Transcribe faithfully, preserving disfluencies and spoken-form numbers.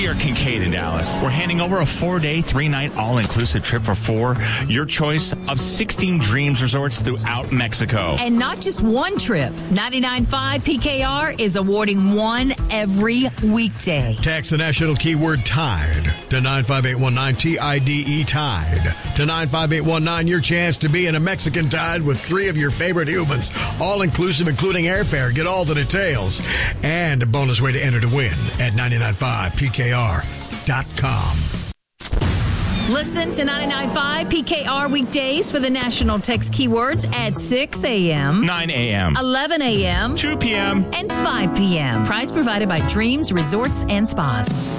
are Kincaid in Dallas. We're handing over a four-day, three-night, all-inclusive trip for four. Your choice of sixteen Dreams resorts throughout Mexico. And not just one trip. ninety-nine point five P K R is awarding one every weekday. Text the national keyword TIDE to nine five eight one nine, T I D E, TIDE. To nine five eight one nine, your chance to be in a Mexican Tide with three of your favorite humans. All-inclusive, including airfare. Get all the details. And a bonus way to enter to win at nine nine five P K R dot com. Listen to ninety-nine point five P K R weekdays for the national text keywords at six a.m., nine a.m., eleven a.m., two p.m., and five p.m. Prize provided by Dreams Resorts and Spas.